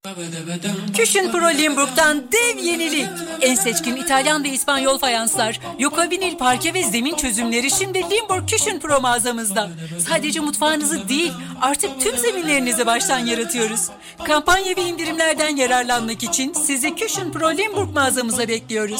Cushion Pro Limburg'dan dev yenilik. En seçkin İtalyan ve İspanyol fayanslar, Yoka vinil parke ve zemin çözümleri şimdi Limburg Cushion Pro mağazamızda. Sadece mutfağınızı değil, artık tüm zeminlerinizi baştan yaratıyoruz. Kampanya ve indirimlerden yararlanmak için sizi Cushion Pro Limburg mağazamıza bekliyoruz.